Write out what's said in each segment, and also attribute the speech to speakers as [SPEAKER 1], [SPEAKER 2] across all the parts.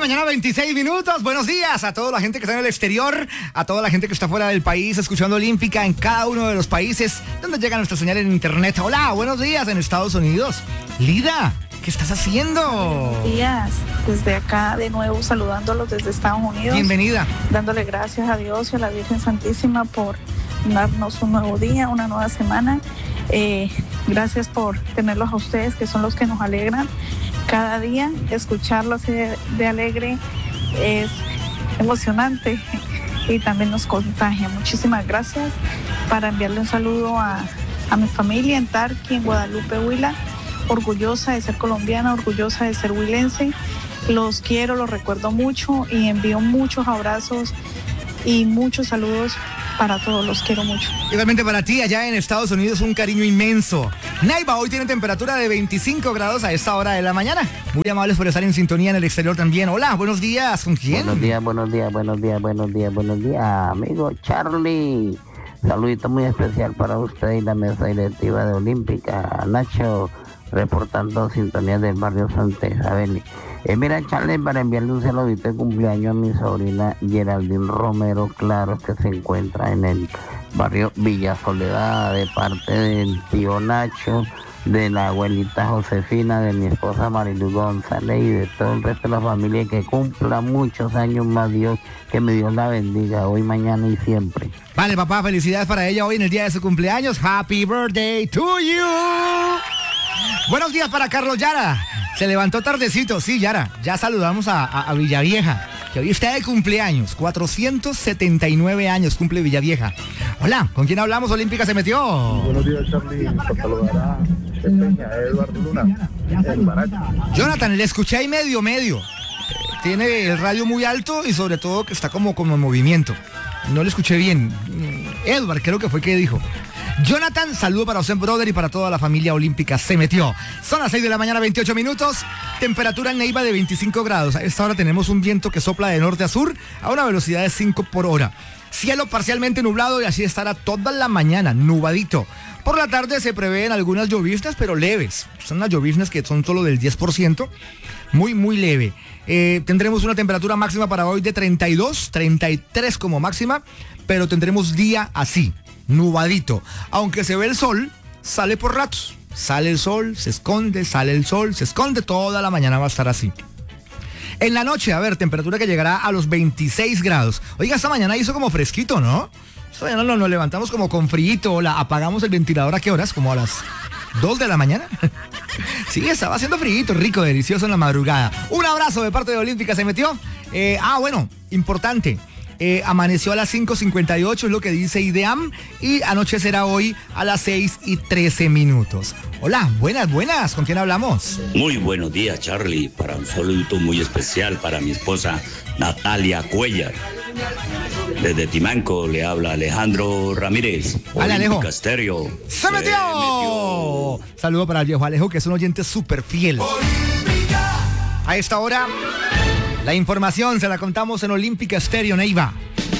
[SPEAKER 1] mañana, 26 minutos. Buenos días a toda la gente que está en el exterior, a toda la gente que está fuera del país, escuchando Olímpica en cada uno de los países donde llega nuestra señal en internet. Hola, buenos días en Estados Unidos. Lida, ¿qué estás haciendo?
[SPEAKER 2] Buenos días, desde acá de nuevo saludándolos desde Estados Unidos.
[SPEAKER 1] Bienvenida.
[SPEAKER 2] Dándole gracias a Dios y a la Virgen Santísima por darnos un nuevo día, una nueva semana. Gracias por tenerlos a ustedes, que son los que nos alegran cada día. Escucharlos de alegre es emocionante y también nos contagia. Muchísimas gracias. Para enviarle un saludo a mi familia en Tarqui, en Guadalupe, Huila. Orgullosa de ser colombiana, orgullosa de ser huilense. Los quiero, los recuerdo mucho y envío muchos abrazos y muchos saludos para todos, los quiero mucho.
[SPEAKER 1] Igualmente para ti, allá en Estados Unidos, un cariño inmenso. Neiva hoy tiene temperatura de 25 grados a esta hora de la mañana. Muy amables por estar en sintonía en el exterior también. Hola, buenos días, ¿con quién?
[SPEAKER 3] Buenos días, amigo Charlie. Saludito muy especial para usted y la mesa directiva de Olímpica. Nacho, reportando sintonía del barrio Santa Isabel. Mira, Charlie, para enviarle un saludito de cumpleaños a mi sobrina Geraldine Romero Claro, que se encuentra en el barrio Villa Soledad, de parte del tío Nacho, de la abuelita Josefina, de mi esposa Marilu González y de todo el resto de la familia, que cumpla muchos años más, Dios, que mi Dios la bendiga hoy, mañana y siempre.
[SPEAKER 1] Vale, papá, felicidades para ella hoy en el día de su cumpleaños. Happy birthday to you. Buenos días para Carlos Yara. Se levantó tardecito, sí, Yara. Ya saludamos a Villavieja, que hoy está de cumpleaños. 479 años cumple Villavieja. Hola, ¿con quién hablamos? Olímpica se metió.
[SPEAKER 4] Buenos días, Charlie. Te saludará Peña, Eduardo Luna, el Baracho.
[SPEAKER 1] Jonathan, le escuché ahí medio. Tiene el radio muy alto y sobre todo que está como en movimiento. No le escuché bien. Edward, creo que fue que dijo. Jonathan, saludo para usted, brother, y para toda la familia Olímpica se metió. Son las 6 de la mañana, 28 minutos. Temperatura en Neiva de 25 grados. A esta hora tenemos un viento que sopla de norte a sur a una velocidad de 5 por hora. Cielo parcialmente nublado y así estará toda la mañana, nubadito. Por la tarde se prevén algunas lloviznas, pero leves. Son unas lloviznas que son solo del 10%. Muy leve. Tendremos una temperatura máxima para hoy de 32, 33 como máxima, pero tendremos día así, nubadito. Aunque se ve el sol, sale por ratos. Sale el sol, se esconde, sale el sol, se esconde, toda la mañana va a estar así. En la noche, a ver, temperatura que llegará a los 26 grados. Oiga, esta mañana hizo como fresquito, ¿no? Esta mañana nos levantamos como con frío, apagamos el ventilador, ¿a qué horas? Como a las 2 de la mañana. Sí, estaba haciendo frío, rico, delicioso en la madrugada. Un abrazo de parte de Olímpica, se metió. Bueno, importante. Amaneció a las 5:58, es lo que dice IDEAM, y anochecerá hoy a las 6:13. Hola, buenas, ¿con quién hablamos?
[SPEAKER 5] Muy buenos días, Charlie. Para un saludito muy especial para mi esposa Natalia Cuellar. Desde Timanco le habla Alejandro Ramírez.
[SPEAKER 1] Hola, Alejo.
[SPEAKER 5] Estéreo.
[SPEAKER 1] ¡Se metió! Saludo para el viejo Alejo, que es un oyente súper fiel. A esta hora, la información se la contamos en Olímpica Estéreo, Neiva.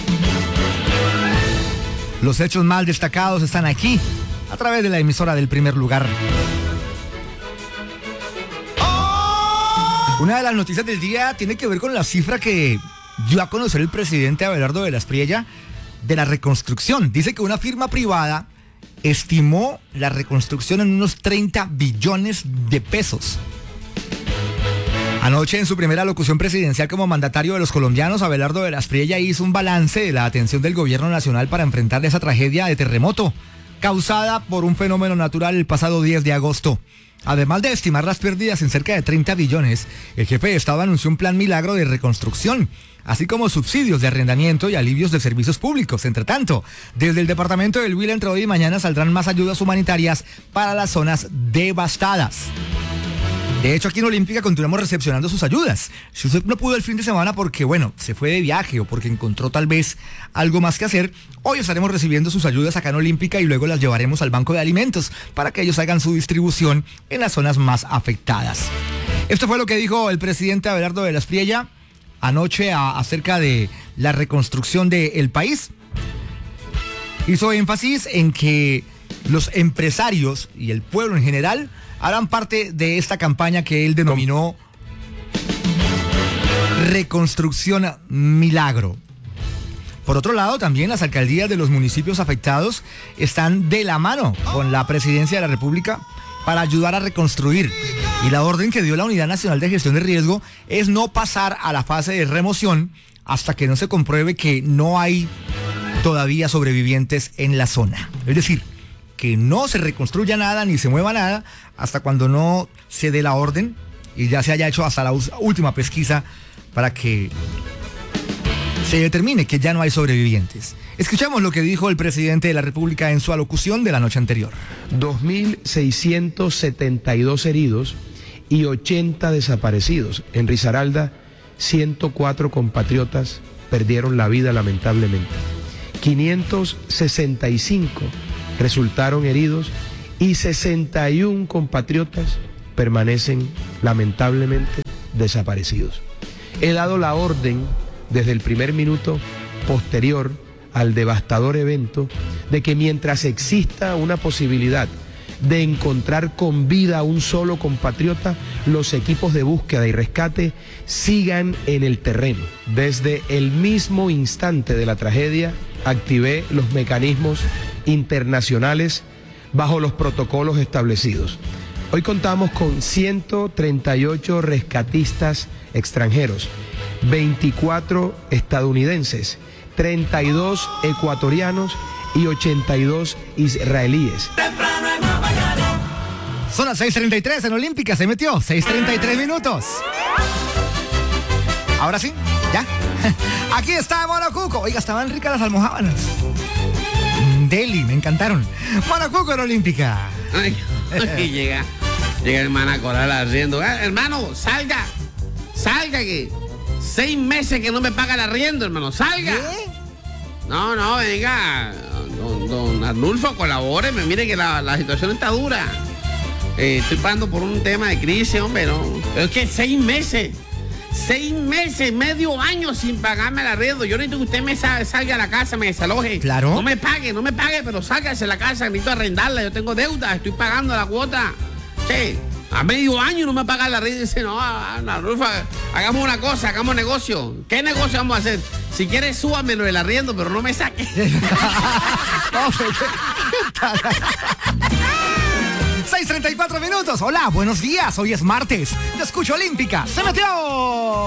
[SPEAKER 1] Los hechos más destacados están aquí, a través de la emisora del primer lugar. Una de las noticias del día tiene que ver con la cifra que dio a conocer el presidente Abelardo de la Espriella de la reconstrucción. Dice que una firma privada estimó la reconstrucción en unos 30 billones de pesos. Anoche, en su primera locución presidencial como mandatario de los colombianos, Abelardo de la Espriella hizo un balance de la atención del gobierno nacional para enfrentar esa tragedia de terremoto causada por un fenómeno natural el pasado 10 de agosto. Además de estimar las pérdidas en cerca de 30 billones, el jefe de Estado anunció un plan milagro de reconstrucción, así como subsidios de arrendamiento y alivios de servicios públicos. Entre tanto, desde el departamento del Huila, entre hoy y mañana saldrán más ayudas humanitarias para las zonas devastadas. De hecho, aquí en Olímpica continuamos recepcionando sus ayudas. Si usted no pudo el fin de semana porque, se fue de viaje o porque encontró tal vez algo más que hacer, hoy estaremos recibiendo sus ayudas acá en Olímpica y luego las llevaremos al Banco de Alimentos para que ellos hagan su distribución en las zonas más afectadas. Esto fue lo que dijo el presidente Abelardo de la Espriella anoche acerca de la reconstrucción del país. Hizo énfasis en que los empresarios y el pueblo en general harán parte de esta campaña que él denominó reconstrucción milagro. Por otro lado, también las alcaldías de los municipios afectados están de la mano con la Presidencia de la República para ayudar a reconstruir. Y la orden que dio la Unidad Nacional de Gestión de Riesgo es no pasar a la fase de remoción hasta que no se compruebe que no hay todavía sobrevivientes en la zona. Es decir, que no se reconstruya nada ni se mueva nada hasta cuando no se dé la orden y ya se haya hecho hasta la última pesquisa para que se determine que ya no hay sobrevivientes. Escuchamos lo que dijo el presidente de la República en su alocución de la noche anterior.
[SPEAKER 6] 2.672 heridos y 80 desaparecidos. En Risaralda, 104 compatriotas perdieron la vida lamentablemente. 565 resultaron heridos y 61 compatriotas permanecen lamentablemente desaparecidos. He dado la orden desde el primer minuto posterior al devastador evento de que mientras exista una posibilidad de encontrar con vida a un solo compatriota, los equipos de búsqueda y rescate sigan en el terreno. Desde el mismo instante de la tragedia, activé los mecanismos internacionales bajo los protocolos establecidos. Hoy contamos con 138 rescatistas extranjeros, 24 estadounidenses, 32 ecuatorianos y 82 israelíes.
[SPEAKER 1] Son las 6:33 en Olímpica, se metió, 6:33 minutos. Ahora sí, ya. Aquí está Monocuco. Oiga, estaban ricas las almojábanas. Deli, me encantaron. Monocuco en Olímpica.
[SPEAKER 7] Ay, llega el hermana Coral arriendo. Hermano, salga que 6 meses que no me paga el arriendo, hermano, salga.
[SPEAKER 1] ¿Qué?
[SPEAKER 7] No, venga, don Arnulfo, colabóreme, mire que la situación está dura. Estoy pagando por un tema de crisis, hombre, no. Pero es que 6 meses, medio año sin pagarme el arriendo. Yo necesito que usted me salga a la casa, me desaloje.
[SPEAKER 1] Claro.
[SPEAKER 7] No me pague, pero sálgase a la casa, necesito arrendarla, yo tengo deuda, estoy pagando la cuota. Che, a medio año no me paga el arriendo. Dice, no, Arnulfo, hagamos una cosa, hagamos negocio. ¿Qué negocio vamos a hacer? Si quieres, súbamelo el arriendo, pero no me saque.
[SPEAKER 1] 6:34 minutos. Hola, buenos días. Hoy es martes. Te escucho Olímpica. ¡Se metió!